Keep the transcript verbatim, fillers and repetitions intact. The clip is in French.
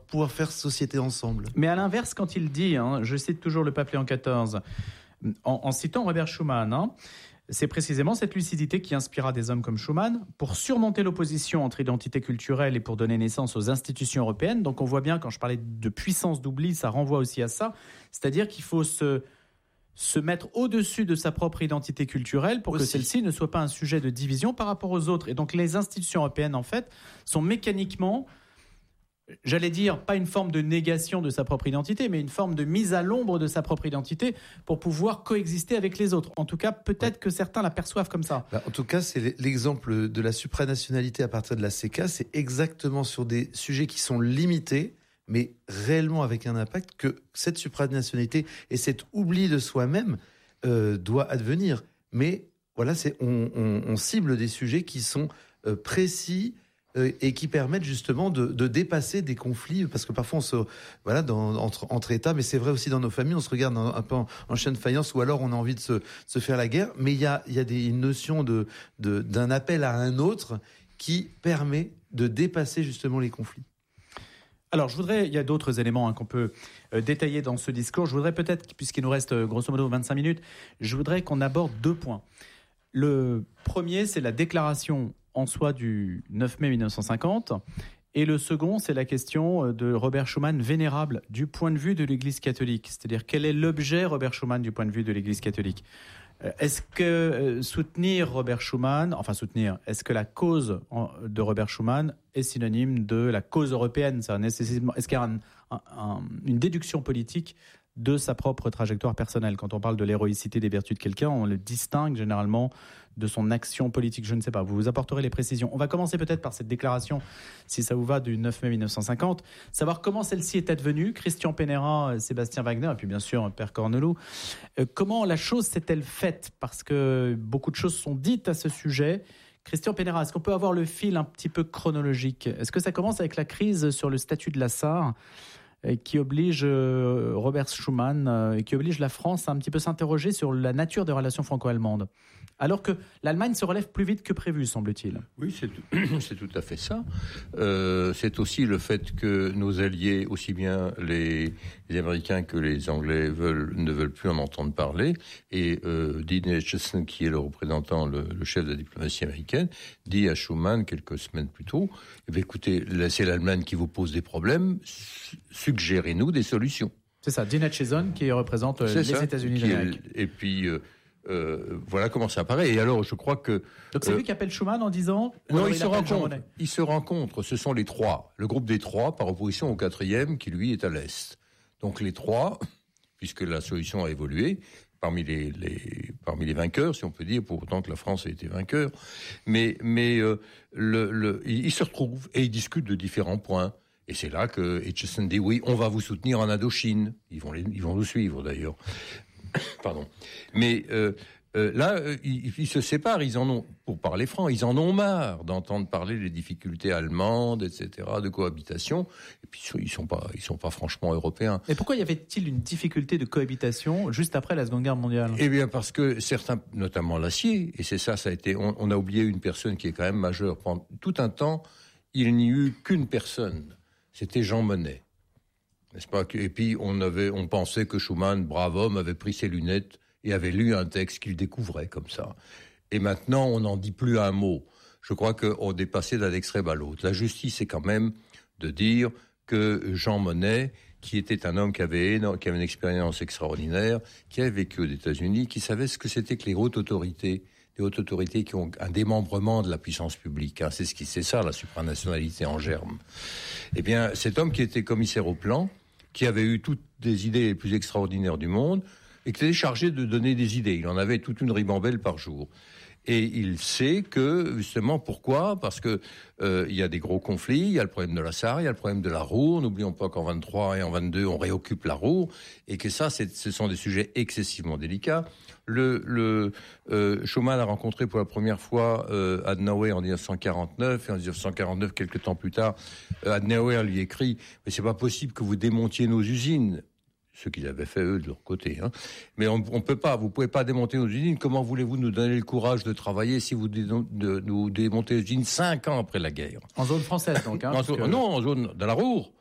pouvoir faire société ensemble. Mais à l'inverse, quand il dit, hein, je cite toujours le pape Léon quatorze, en, en citant Robert Schuman, hein, c'est précisément cette lucidité qui inspira des hommes comme Schuman pour surmonter l'opposition entre identité culturelle et pour donner naissance aux institutions européennes. Donc on voit bien, quand je parlais de puissance d'oubli, ça renvoie aussi à ça. C'est-à-dire qu'il faut se, se mettre au-dessus de sa propre identité culturelle pour aussi. que celle-ci ne soit pas un sujet de division par rapport aux autres. Et donc les institutions européennes, en fait, sont mécaniquement... J'allais dire, pas une forme de négation de sa propre identité, mais une forme de mise à l'ombre de sa propre identité pour pouvoir coexister avec les autres. En tout cas, peut-être ouais. que certains l'aperçoivent comme ça. Bah, en tout cas, c'est l'exemple de la supranationalité à partir de la C E C A. C'est exactement sur des sujets qui sont limités, mais réellement avec un impact, que cette supranationalité et cet oubli de soi-même euh, doit advenir. Mais voilà, c'est, on, on, on cible des sujets qui sont euh, précis, et qui permettent justement de, de dépasser des conflits, parce que parfois on se voilà dans, entre entre États, mais c'est vrai aussi dans nos familles, on se regarde un, un peu en, en chien de faïence, ou alors on a envie de se se faire la guerre, mais il y a il y a des une notion de de d'un appel à un autre qui permet de dépasser justement les conflits. Alors, je voudrais, il y a d'autres éléments hein, qu'on peut euh, détailler dans ce discours. Je voudrais peut-être, puisqu'il nous reste euh, grosso modo vingt-cinq minutes, je voudrais qu'on aborde deux points. Le premier, c'est la déclaration en soi du neuf mai mille neuf cent cinquante, et le second, c'est la question de Robert Schuman vénérable du point de vue de l'Église catholique. C'est-à-dire, quel est l'objet Robert Schuman du point de vue de l'Église catholique ? Est-ce que soutenir Robert Schuman, enfin soutenir, est-ce que la cause de Robert Schuman est synonyme de la cause européenne ? Ça nécessairement, est-ce qu'il y a un, un, un, une déduction politique de sa propre trajectoire personnelle ? Quand on parle de l'héroïcité des vertus de quelqu'un, on le distingue généralement de son action politique. Je ne sais pas, vous vous apporterez les précisions. On va commencer peut-être par cette déclaration, si ça vous va, du neuf mai mille neuf cent cinquante. Savoir comment celle-ci est advenue. Christian Pennerin, Sébastien Wagner, et puis bien sûr Père Cornelou. Euh, comment la chose s'est-elle faite ? Parce que beaucoup de choses sont dites à ce sujet. Christian Pennerin, est-ce qu'on peut avoir le fil un petit peu chronologique ? Est-ce que ça commence avec la crise sur le statut de la Sarre, qui oblige Robert Schuman et qui oblige la France à un petit peu s'interroger sur la nature des relations franco-allemandes, alors que l'Allemagne se relève plus vite que prévu, semble-t-il. Oui, c'est tout, c'est tout à fait ça. Euh, c'est aussi le fait que nos alliés, aussi bien les, les Américains que les Anglais, veulent, ne veulent plus en entendre parler. Et euh, Dean Acheson, qui est le représentant, le, le chef de la diplomatie américaine, dit à Schuman quelques semaines plus tôt, eh bien, écoutez, là, c'est l'Allemagne qui vous pose des problèmes, suggérez-nous des solutions. C'est ça, Dean Acheson qui représente c'est les ça, États-Unis d'Amérique. Est, et puis, euh, euh, voilà comment ça apparaît. Et alors, je crois que... Donc c'est euh, lui qui appelle Schuman en disant... Non, ils se rencontrent. Ils se rencontrent. Ce sont les trois. Le groupe des trois, par opposition au quatrième, qui lui est à l'Est. Donc les trois, puisque la solution a évolué, parmi les, les, parmi les vainqueurs, si on peut dire, pour autant que la France ait été vainqueur. Mais, mais euh, le, le, ils se retrouvent et ils discutent de différents points. Et c'est là que Acheson dit oui, on va vous soutenir en Indochine. Ils vont, les, ils vont nous suivre d'ailleurs. Pardon. Mais euh, euh, là, euh, ils, ils se séparent. Ils en ont, pour parler franc, ils en ont marre d'entendre parler des difficultés allemandes, et cetera, de cohabitation. Et puis ils sont pas, ils sont pas franchement européens. Et pourquoi y avait-il une difficulté de cohabitation juste après la Seconde Guerre mondiale ? Eh bien, parce que certains, notamment l'acier, et c'est ça, ça a été. On, on a oublié une personne qui est quand même majeure. Pendant tout un temps, il n'y eut qu'une personne. C'était Jean Monnet, n'est-ce pas ? Et puis on avait, on pensait que Schuman, brave homme, avait pris ses lunettes et avait lu un texte qu'il découvrait comme ça. Et maintenant, on n'en dit plus un mot. Je crois qu'on est passé d'un extrême à l'autre. La justice est quand même de dire que Jean Monnet, qui était un homme qui avait, qui avait une expérience extraordinaire, qui avait vécu aux États-Unis, qui savait ce que c'était que les hautes autorités. Les hautes autorités qui ont un démembrement de la puissance publique. Hein. C'est ce qui, c'est ça, la supranationalité en germe. Eh bien, cet homme qui était commissaire au plan, qui avait eu toutes les idées les plus extraordinaires du monde, et qui était chargé de donner des idées. Il en avait toute une ribambelle par jour. Et il sait que, justement, pourquoi ? Parce que euh, il y a des gros conflits, il y a le problème de la Sarre, il y a le problème de la Ruhr. N'oublions pas qu'en vingt-trois et en vingt-deux, on réoccupe la Ruhr, et que ça, c'est, ce sont des sujets excessivement délicats. Le, le euh, Schuman a rencontré pour la première fois euh, Adenauer en dix-neuf cent quarante-neuf, et en dix-neuf cent quarante-neuf, quelques temps plus tard, euh, Adenauer lui écrit « Mais c'est pas possible que vous démontiez nos usines ». Ce qu'ils avaient fait, eux, de leur côté. Hein. Mais on ne peut pas, vous pouvez pas démonter nos usines. Comment voulez-vous nous donner le courage de travailler si vous dé- de, nous démontez les usines cinq ans après la guerre ? En zone française, donc. Hein, en zone, que... Non, en zone de la Ruhr.